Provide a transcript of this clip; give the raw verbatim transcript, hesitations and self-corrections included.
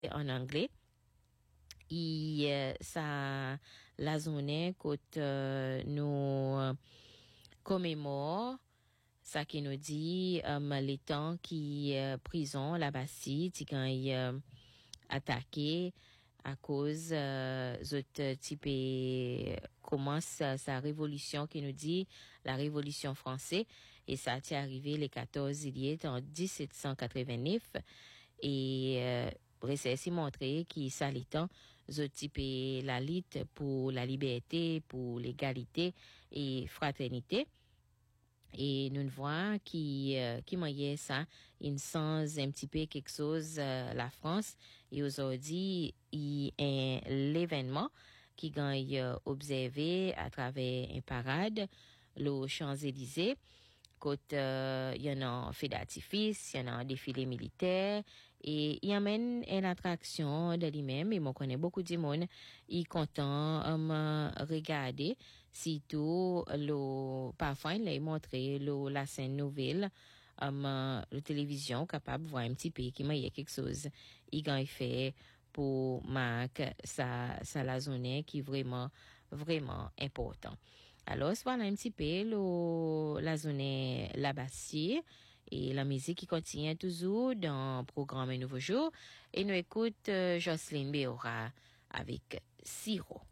en anglais. Et euh, ça, la zone côté euh, nous euh, commémore ça qui nous dit um, les temps qui euh, prison la Bastille qui quand il euh, attaqué à cause euh, autres type euh, commence sa, sa révolution qui nous dit la révolution française et ça a arrivé le quatorze juillet en dix-sept cent quatre-vingt-neuf et euh, récessi montré qui ça les temps autres type la lutte pour la liberté pour l'égalité et fraternité. Et nous voyons qui euh, qui moyen ça il sens un petit peu quelque chose euh, la France et aujourd'hui il est l'événement qui gagne euh, observé à travers un parade le Champs-Élysées côté euh, il y en a un feu d'artifice, il y en a un défilé militaire et il y a même une attraction de lui-même et moi connais beaucoup de monde il content um, regarder surtout le parfois il a montré le la scène nouvelle um, la télévision capable voir un petit peu qui m'a quelque chose il gagne fait pour marquer ça ça la zone qui vraiment vraiment important. Alors, voilà un petit peu le, la zone la Bastille et la musique qui continue toujours dans le programme Un Nouveau Jour. Et nous écoute euh, Jocelyne Béora avec Siro.